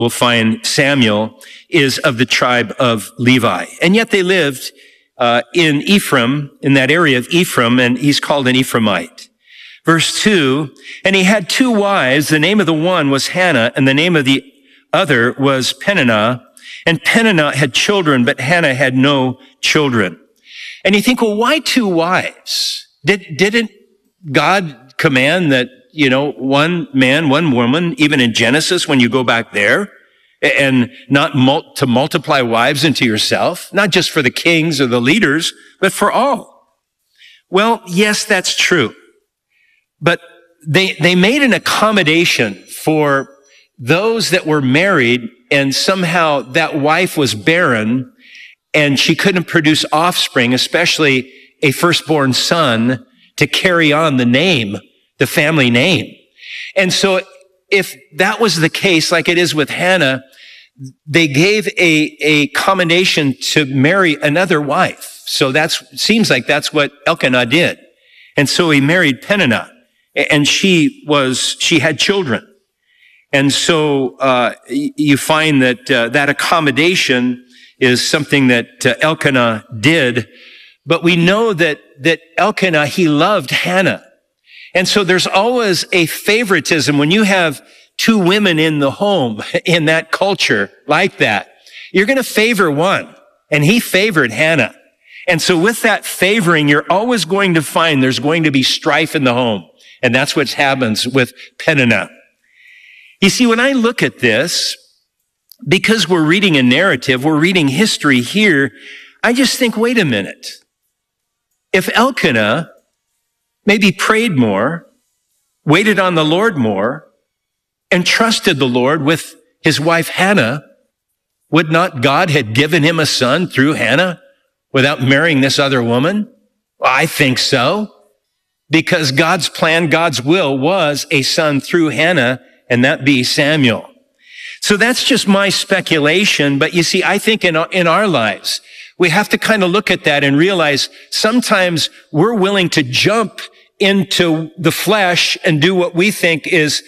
we'll find Samuel is of the tribe of Levi. And yet they lived in Ephraim, in that area of Ephraim, and he's called an Ephraimite. Verse 2, and he had two wives. The name of the one was Hannah, and the name of the other was Peninnah. And Peninnah had children, but Hannah had no children. And you think, well, why two wives? Didn't God command that, one man, one woman, even in Genesis, when you go back there, and not to multiply wives into yourself, not just for the kings or the leaders, but for all? Well, yes, that's true. But they made an accommodation for those that were married and somehow that wife was barren and she couldn't produce offspring, especially a firstborn son, to carry on the family name. And so if that was the case, like it is with Hannah, they gave a commendation to marry another wife. So seems like that's what Elkanah did. And so he married Peninnah, and she had children. And so you find that that accommodation is something that Elkanah did. But we know that Elkanah, he loved Hannah. And so there's always a favoritism when you have two women in the home in that culture like that. You're going to favor one, and he favored Hannah. And so with that favoring, you're always going to find there's going to be strife in the home. And that's what happens with Peninnah. You see, when I look at this, because we're reading a narrative, we're reading history here, I just think, wait a minute. If Elkanah maybe prayed more, waited on the Lord more, and trusted the Lord with his wife Hannah, would not God have given him a son through Hannah without marrying this other woman? Well, I think so. Because God's plan, God's will was a son through Hannah, and that be Samuel. So that's just my speculation. But you see, I think in our lives, we have to kind of look at that and realize sometimes we're willing to jump into the flesh and do what we think is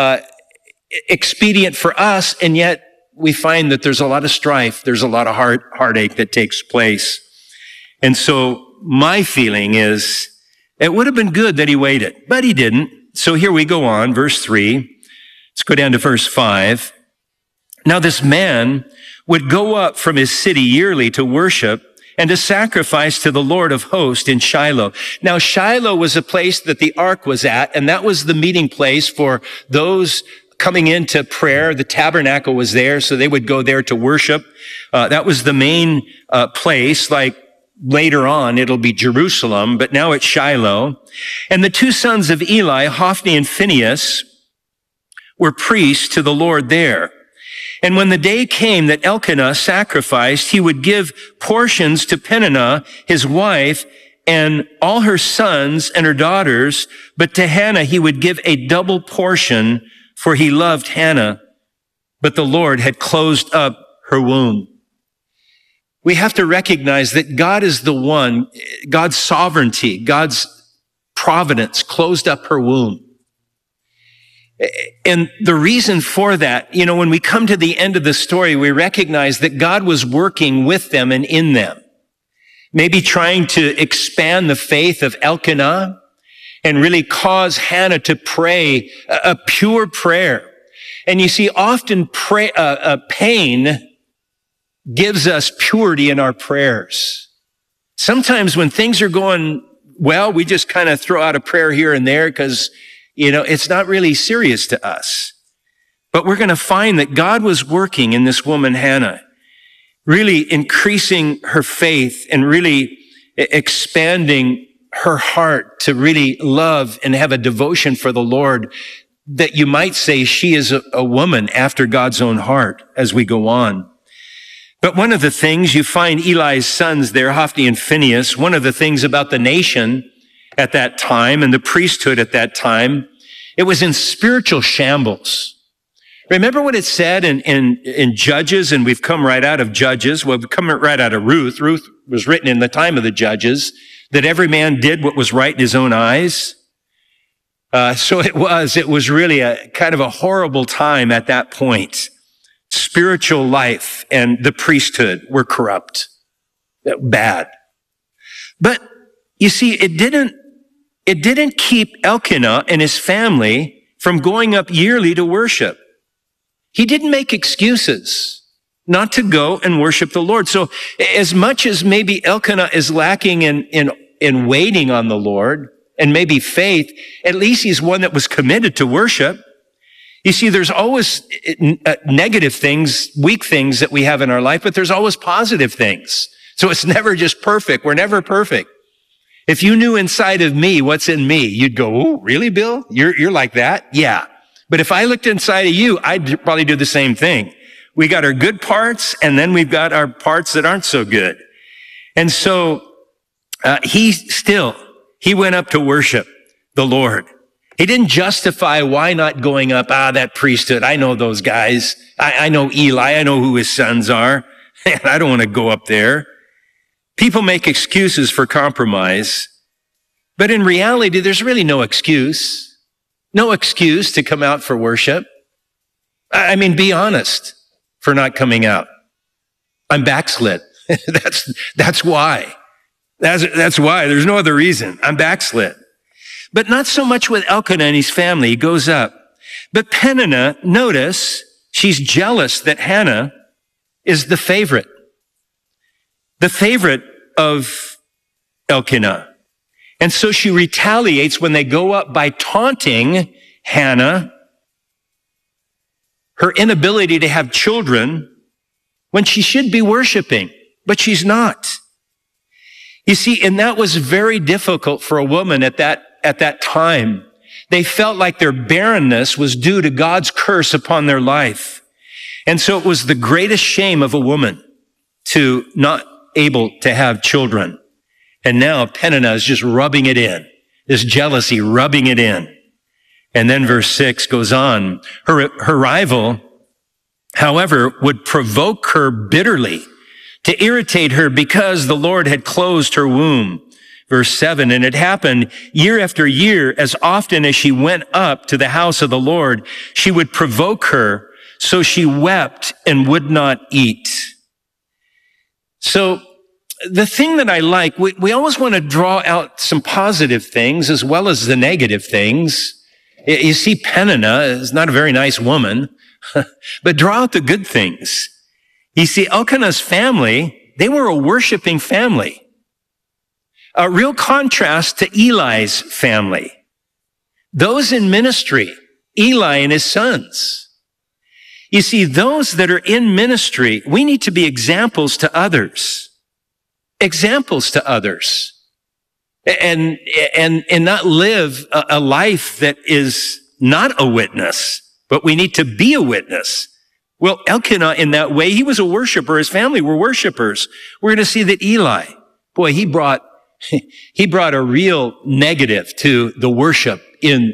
expedient for us. And yet we find that there's a lot of strife. There's a lot of heartache that takes place. And so my feeling is it would have been good that he waited, but he didn't. So here we go on, verse 3. Let's go down to verse 5. Now this man would go up from his city yearly to worship and to sacrifice to the Lord of hosts in Shiloh. Now Shiloh was a place that the ark was at, and that was the meeting place for those coming into prayer. The tabernacle was there, so they would go there to worship. That was the main place, like later on, it'll be Jerusalem, but now it's Shiloh. And the two sons of Eli, Hophni and Phinehas, were priests to the Lord there. And when the day came that Elkanah sacrificed, he would give portions to Peninnah, his wife, and all her sons and her daughters. But to Hannah, he would give a double portion, for he loved Hannah. But the Lord had closed up her womb. We have to recognize that God is the one, God's sovereignty, God's providence closed up her womb. And the reason for that, when we come to the end of the story, we recognize that God was working with them and in them. Maybe trying to expand the faith of Elkanah and really cause Hannah to pray a pure prayer. And you see, often pain gives us purity in our prayers. Sometimes when things are going well, we just kind of throw out a prayer here and there because it's not really serious to us. But we're going to find that God was working in this woman, Hannah, really increasing her faith and really expanding her heart to really love and have a devotion for the Lord, that you might say she is a woman after God's own heart as we go on. But one of the things you find Eli's sons there, Hophni and Phinehas, one of the things about the nation at that time and the priesthood at that time, it was in spiritual shambles. Remember what it said in Judges, and we've come right out of Judges. Well, we've come right out of Ruth. Ruth was written in the time of the Judges, that every man did what was right in his own eyes. So it was really a kind of a horrible time at that point spiritual life and the priesthood were corrupt. Bad. But you see, it didn't keep Elkanah and his family from going up yearly to worship. He didn't make excuses not to go and worship the Lord. So as much as maybe Elkanah is lacking in waiting on the Lord and maybe faith, at least he's one that was committed to worship. You see, there's always negative things, weak things that we have in our life, but there's always positive things. So it's never just perfect. We're never perfect. If you knew inside of me what's in me, you'd go, "Oh, really, Bill? You're like that?" Yeah. But if I looked inside of you, I'd probably do the same thing. We got our good parts, and then we've got our parts that aren't so good. And so he went up to worship the Lord. He didn't justify why not going up. That priesthood, I know those guys. I know Eli. I know who his sons are. I don't want to go up there. People make excuses for compromise, but in reality, there's really no excuse. No excuse to come out for worship. I mean, be honest for not coming out. I'm backslid. That's why. That's why. There's no other reason. I'm backslid. But not so much with Elkanah and his family. He goes up. But Peninnah, notice, she's jealous that Hannah is the favorite of Elkanah. And so she retaliates when they go up by taunting Hannah, her inability to have children when she should be worshiping, but she's not. You see, and that was very difficult for a woman at that time. They felt like their barrenness was due to God's curse upon their life. And so it was the greatest shame of a woman to not able to have children. And now Peninnah is just rubbing it in, this jealousy, rubbing it in. And then verse 6 goes on. Her rival, however, would provoke her bitterly to irritate her because the Lord had closed her womb. Verse 7, and it happened year after year, as often as she went up to the house of the Lord, she would provoke her, so she wept and would not eat. So the thing that I like, we always want to draw out some positive things as well as the negative things. You see, Peninnah is not a very nice woman, but draw out the good things. You see, Elkanah's family, they were a worshiping family. A real contrast to Eli's family. Those in ministry, Eli and his sons. You see, those that are in ministry, we need to be examples to others. Examples to others. And not live a life that is not a witness, but we need to be a witness. Well, Elkanah, in that way, he was a worshiper. His family were worshipers. We're going to see that Eli, boy, he brought a real negative to the worship in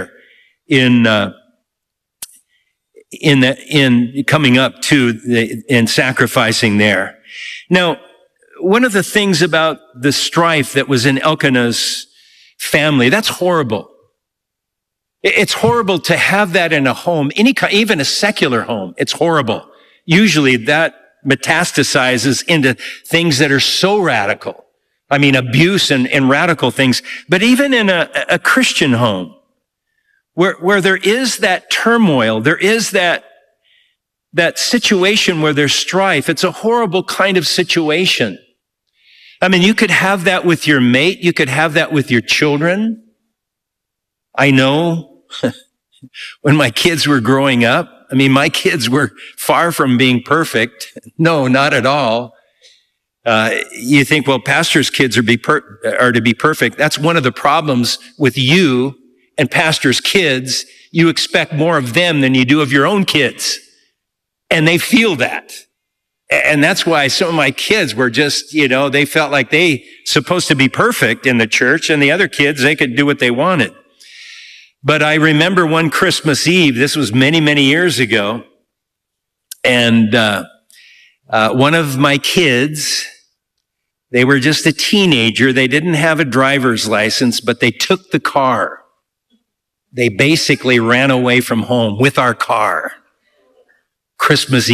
coming up to and sacrificing there. Now, one of the things about the strife that was in Elkanah's family, that's horrible. It's horrible to have that in a home, even a secular home. It's horrible. Usually that metastasizes into things that are so radical. I mean, abuse and radical things. But even in a Christian home, where there is that turmoil, there is that situation where there's strife, it's a horrible kind of situation. I mean, you could have that with your mate. You could have that with your children. I know when my kids were growing up, I mean, my kids were far from being perfect. No, not at all. You think, well, pastors' kids are to be perfect. That's one of the problems with you and pastors' kids. You expect more of them than you do of your own kids. And they feel that. And that's why some of my kids were just, they felt like they supposed to be perfect in the church, and the other kids, they could do what they wanted. But I remember one Christmas Eve, this was many, many years ago, and one of my kids, they were just a teenager. They didn't have a driver's license, but they took the car. They basically ran away from home with our car. Christmas Eve.